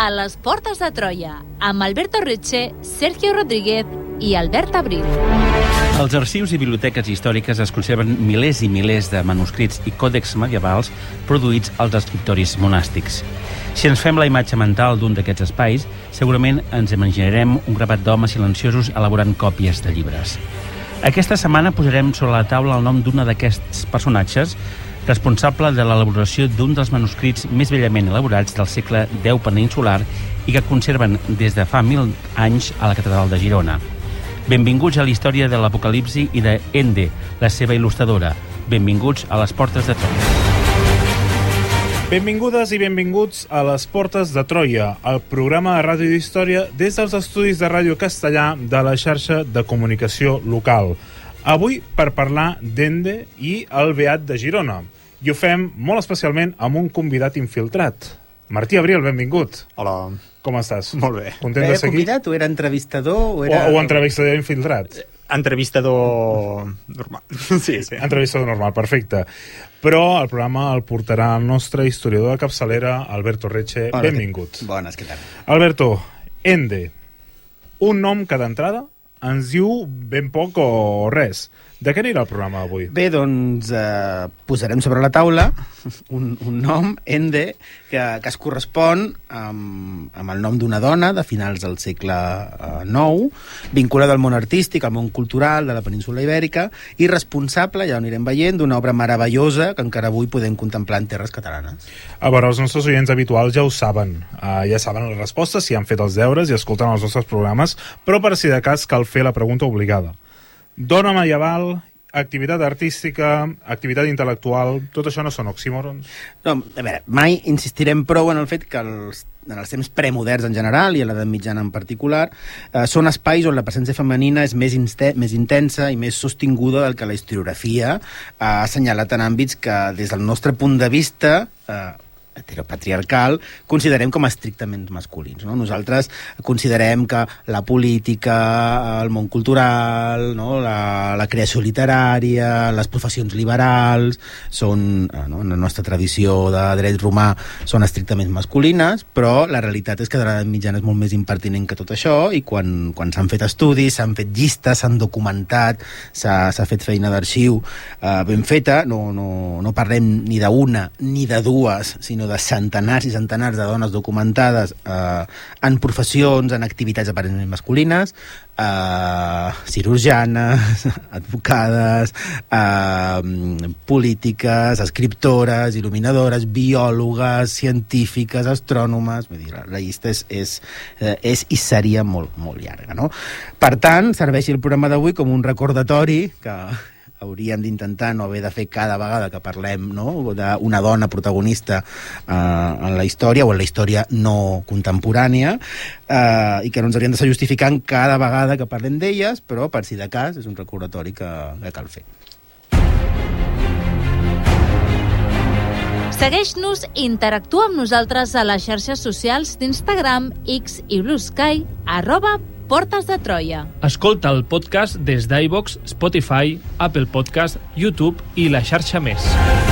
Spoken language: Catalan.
a les Portes de Troia, amb Alberto Reche, Sergio Rodríguez i Albert Abril. Als arxius i biblioteques històriques es conserven milers i milers de manuscrits i còdex medievals produïts als escriptoris monàstics. Si ens fem la imatge mental d'un d'aquests espais, segurament ens imaginarem un grapat d'homes silenciosos elaborant còpies de llibres. Aquesta setmana posarem sobre la taula el nom d'una d'aquests personatges, responsable de l'elaboració d'un dels manuscrits més bellament elaborats del segle X peninsular i que conserven des de fa 1000 anys a la catedral de Girona. Benvinguts a la història de l'Apocalipsi i de Ende, la seva il·lustradora. Benvinguts a les Portes de Troia. Benvingudes i benvinguts a les Portes de Troia, el programa de ràdio d'història des dels estudis de Ràdio Castellà de la xarxa de comunicació local. Avui per parlar d'Ende i el Beat de Girona. I ho fem molt especialment amb un convidat infiltrat. Martí Abril, benvingut. Hola. Com estàs? Molt bé. Content de seguir? Convidat o era entrevistador? O entrevistador infiltrat? Entrevistador normal. Sí. Entrevistador normal, perfecte. Però el programa el portarà el nostre historiador de capçalera, Alberto Reche. Hola, benvingut. Bones, què tal? Alberto, Ende. Un nom que d'entrada ens diu ben poc o res. De què anirà el programa avui? Bé, doncs posarem sobre la taula un nom, Ende, que es correspon amb el nom d'una dona de finals del segle IX, vinculada al món artístic, al món cultural de la península Ibèrica, i responsable, ja ho anirem veient, d'una obra meravellosa que encara avui podem contemplar en terres catalanes. A veure, els nostres oients habituals ja ho saben. Ja saben les respostes, si han fet els deures i escolten els nostres programes, però per si de cas cal fer la pregunta obligada. Dona medieval, activitat artística, activitat intel·lectual, tot això no són oxímorons? No, a veure, mai insistirem prou en el fet que en els temps premoderns en general i a l'edat mitjana en particular són espais on la presència femenina és més intensa i més sostinguda del que la historiografia ha assenyalat en àmbits que des del nostre punt de vista heteropatriarcal, considerem com a estrictament masculins. No? Nosaltres considerem que la política, el món cultural, no? la creació literària, les professions liberals, són, no? en la nostra tradició de dret romà, són estrictament masculines, però la realitat és que de l'edat mitjana és molt més impertinent que tot això, i quan s'han fet estudis, s'han fet llistes, s'han documentat, s'ha fet feina d'arxiu ben feta, no parlem ni d'una ni de dues, sinó de centenars i centenars de dones documentades en professions, en activitats aparentment masculines, cirurgianes, advocades, polítiques, escriptores, il·luminadores, biòlogues, científiques, astrònomes. Vull dir, la llista és i seria molt, molt llarga, no? Per tant, serveixi el programa d'avui com un recordatori que hauríem d'intentar no haver de fer cada vegada que parlem, no?, d'una dona protagonista en la història o en la història no contemporània, i que no ens hauríem d'estar justificant cada vegada que parlem d'elles, però per si de cas és un recordatori que cal fer. Segueix-nos i interactua amb nosaltres a les xarxes socials d'Instagram, X i Blue Sky, @Portes de Troia. Escolta el podcast des d'iVoox, Spotify, Apple Podcast, YouTube i la xarxa més.